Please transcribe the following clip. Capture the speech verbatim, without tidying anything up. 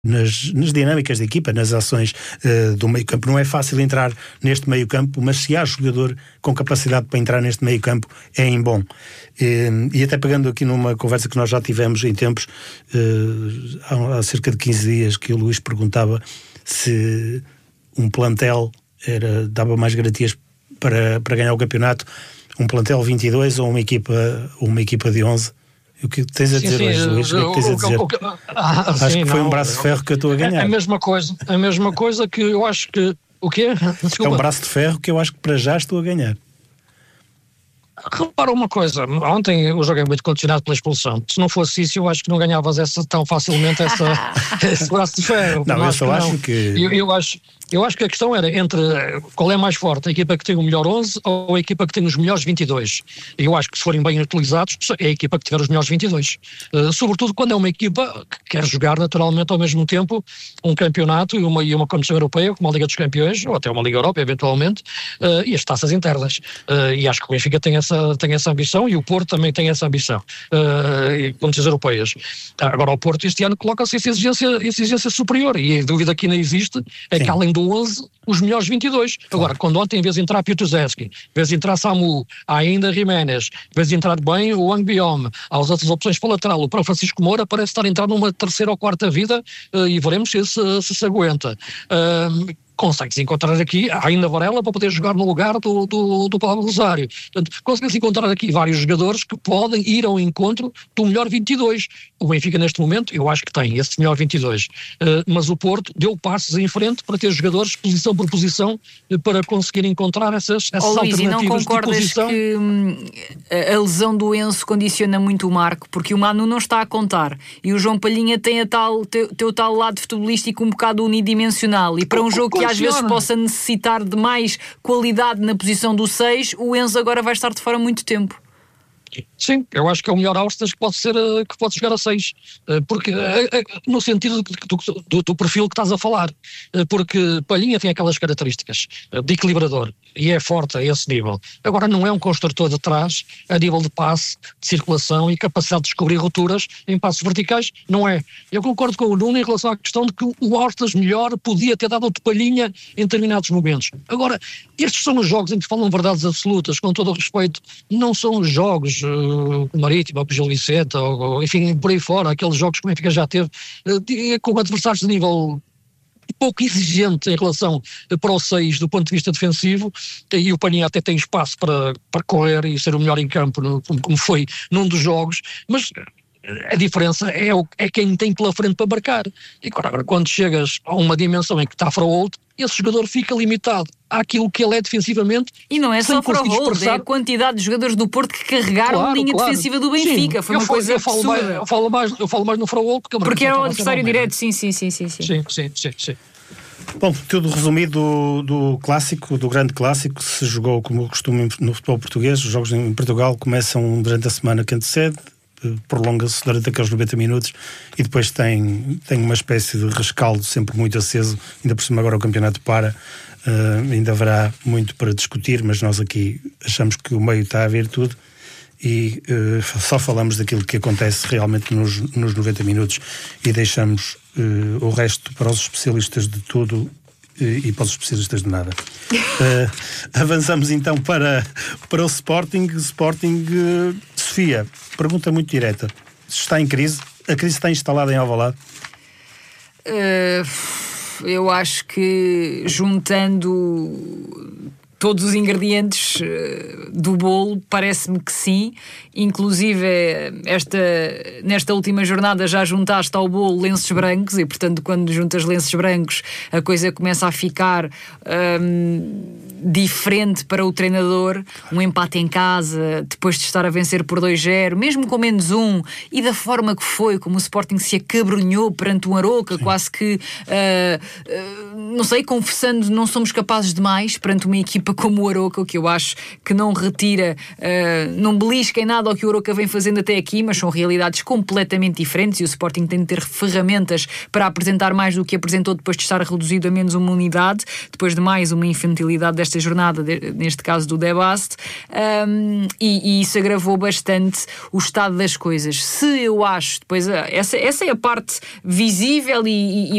Nas, nas dinâmicas da equipa, nas ações uh, do meio campo. Não é fácil entrar neste meio campo, mas se há jogador com capacidade para entrar neste meio campo, é em bom. Uh, e até pegando aqui numa conversa que nós já tivemos em tempos, uh, há, há cerca de quinze dias, que o Luís perguntava se um plantel era, dava mais garantias para, para ganhar o campeonato, um plantel vinte e dois ou uma equipa, uma equipa de onze. O que tens a dizer sim, hoje, Luís? O que é que tens a dizer? O, o, o, ah, acho sim, que foi não, um braço de ferro que eu estou a ganhar. É a mesma coisa, a mesma coisa que eu acho que... O quê? Desculpa. É um braço de ferro que eu acho que para já estou a ganhar. Repara uma coisa, ontem eu joguei muito condicionado pela expulsão. Se não fosse isso, eu acho que não ganhavas essa, tão facilmente essa, esse braço de ferro. Não, eu só que acho não. que... Eu, eu, acho, eu acho que a questão era entre qual é mais forte, a equipa que tem o melhor onze ou a equipa que tem os melhores vinte e dois. E eu acho que se forem bem utilizados, é a equipa que tiver os melhores vinte e dois. Uh, sobretudo quando é uma equipa que quer jogar naturalmente ao mesmo tempo um campeonato e uma, e uma competição europeia, como a Liga dos Campeões, ou até uma Liga Europa, eventualmente, uh, e as taças internas. Uh, e acho que o Benfica tem essa tem essa ambição e o Porto também tem essa ambição uh, e condições europeias. Agora o Porto este ano coloca-se essa exigência, essa exigência superior e a dúvida que ainda existe é Sim. que além do onze, os melhores vinte e dois. Claro. Agora, quando ontem em vez de entrar Piatusevski, em vez de entrar Samu, há ainda Jiménez, em vez de entrar bem o Wang-Biom, há as outras opções para o lateral, o para Francisco Moura parece estar a entrar numa terceira ou quarta vida uh, e veremos se se, se, se aguenta. Uh, consegue-se encontrar aqui, há ainda Varela para poder jogar no lugar do, do, do Pablo Rosário. Portanto, consegue-se encontrar aqui vários jogadores que podem ir ao encontro do melhor vinte e dois. O Benfica neste momento, eu acho que tem esse melhor vinte e dois. Uh, mas o Porto deu passos em frente para ter jogadores posição por posição uh, para conseguir encontrar essas, essas oh, Luís, alternativas de posição. E não concordas que hum, a lesão do Enzo condiciona muito o Marco? Porque o Manu não está a contar e o João Palhinha tem a tal, teu, teu tal lado futebolístico um bocado unidimensional e para um jogo que às vezes possa necessitar de mais qualidade na posição do seis, o Enzo agora vai estar de fora muito tempo. Sim, eu acho que é o melhor Austas que pode ser, que pode chegar a seis, porque no sentido do, do, do perfil que estás a falar, porque Palhinha tem aquelas características de equilibrador e é forte a esse nível. Agora não é um construtor de trás a nível de passe, de circulação e capacidade de descobrir rupturas em passos verticais, não é. Eu concordo com o Nuno em relação à questão de que o Austas melhor podia ter dado outro Palhinha em determinados momentos. Agora, estes são os jogos em que falam verdades absolutas, com todo o respeito, não são os jogos o Marítimo, ou o Gil Vicente, ou, ou enfim, por aí fora, aqueles jogos que o Benfica já teve, uh, com adversários de nível pouco exigente em relação para o seis do ponto de vista defensivo, e o Palhinha até tem espaço para, para correr e ser o melhor em campo, no, como foi num dos jogos, mas a diferença é, o, é quem tem pela frente para marcar. E agora, quando chegas a uma dimensão em que está Fraúl, esse jogador fica limitado àquilo que ele é defensivamente. E não é só Fraúl, é a quantidade de jogadores do Porto que carregaram claro, a linha claro. defensiva do Benfica. Sim, Foi uma falo, coisa eu falo, mais, eu, falo mais, eu falo mais no Fraúl porque, porque era o adversário direto, sim, sim, sim, sim, sim. Sim, sim, sim, sim. Bom, tudo resumido do, do clássico, do grande clássico, que se jogou como costume no futebol português. Os jogos em Portugal começam durante a semana que antecede, prolonga-se durante aqueles noventa minutos e depois tem, tem uma espécie de rescaldo sempre muito aceso, ainda por cima agora o campeonato para, uh, ainda haverá muito para discutir, mas nós aqui achamos que o meio está a ver tudo e uh, só falamos daquilo que acontece realmente nos, nos noventa minutos e deixamos uh, o resto para os especialistas de tudo e para os especialistas de nada. uh, avançamos então para, para o Sporting. Sporting, uh, Sofia, pergunta muito direta. Está em crise? A crise está instalada em Alvalade? Uh, eu acho que juntando todos os ingredientes do bolo, parece-me que sim. Inclusive, esta, nesta última jornada já juntaste ao bolo lenços brancos e, portanto, quando juntas lenços brancos, a coisa começa a ficar hum, diferente para o treinador. Um empate em casa, depois de estar a vencer por dois zero, mesmo com menos um, e da forma que foi, como o Sporting se acabrunhou perante um Arouca, quase que, uh, uh, não sei, confessando, não somos capazes de mais perante uma equipa equipa como o Aroca, o que eu acho que não retira, uh, não belisca em nada ao que o Aroca vem fazendo até aqui, mas são realidades completamente diferentes e o Sporting tem de ter ferramentas para apresentar mais do que apresentou depois de estar reduzido a menos uma unidade, depois de mais uma infantilidade desta jornada, de, neste caso do Debast, um, e, e isso agravou bastante o estado das coisas. Se eu acho, depois essa, essa é a parte visível e, e